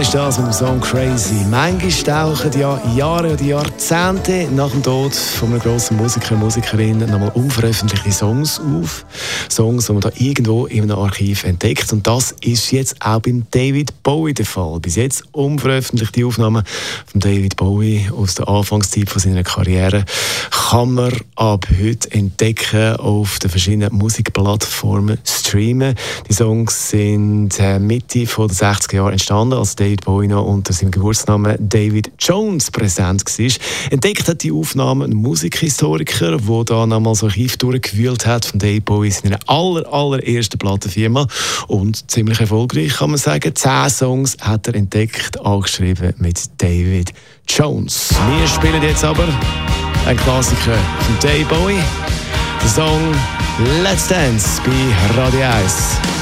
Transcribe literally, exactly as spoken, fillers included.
ist das mit dem Song Crazy. Manchmal tauchen ja Jahre oder Jahrzehnte nach dem Tod von einer grossen Musiker und Musikerin nochmal unveröffentlichte Songs auf. Songs, die man da irgendwo in einem Archiv entdeckt. Und das ist jetzt auch beim David Bowie der Fall. Bis jetzt unveröffentlichte Aufnahmen von David Bowie aus der Anfangszeit von seiner Karriere kann man ab heute entdecken auf den verschiedenen Musikplattformen streamen. Die Songs sind Mitte der sechziger Jahre entstanden, als David Bowie noch unter seinem Geburtsnamen David Jones präsent war. Entdeckt hat die Aufnahme ein Musikhistoriker, der da nochmal so Archiv durchgewühlt hat von David Bowie in seiner aller, allerersten Plattenfirma. Und ziemlich erfolgreich, kann man sagen. Zehn Songs hat er entdeckt, angeschrieben mit David Jones. Wir spielen jetzt aber ein Klassiker von David Bowie. Der Song Let's Dance bei Radio eins.